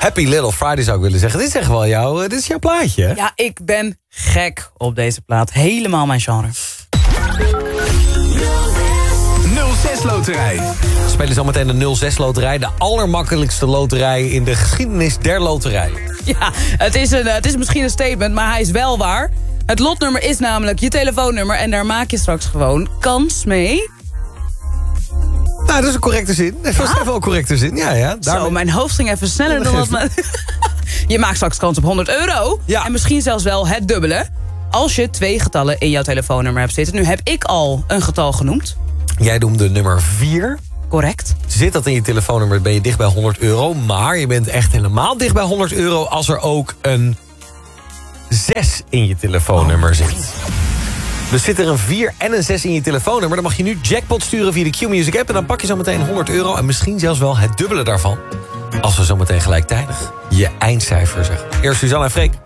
Happy Little Friday zou ik willen zeggen. Dit is echt wel dit is jouw plaatje, hè? Ja, ik ben gek op deze plaat. Helemaal mijn genre. 06 Loterij. We spelen zometeen de 06 Loterij. De allermakkelijkste loterij in de geschiedenis der loterij. Ja, het is misschien een statement, maar hij is wel waar. Het lotnummer is namelijk je telefoonnummer en daar maak je straks gewoon kans mee. Nou, dat is een correcte zin. Dat was even een correcte zin. Ja. Zo, mijn hoofd ging even sneller dan wat me... Je maakt straks kans op €100. Ja. En misschien zelfs wel het dubbele. Als je 2 getallen in jouw telefoonnummer hebt zitten. Nu heb ik al een getal genoemd. Jij noemde nummer 4. Correct. Zit dat in je telefoonnummer, ben je dicht bij €100. Maar je bent echt helemaal dicht bij €100 als er ook een 6 in je telefoonnummer zit. Dus zit er een 4 en een 6 in je telefoonnummer... dan mag je nu jackpot sturen via de Q-Music app... en dan pak je zo meteen €100 en misschien zelfs wel het dubbele daarvan... als we zo meteen gelijktijdig je eindcijfer zeggen. Eerst Suzanne en Freek.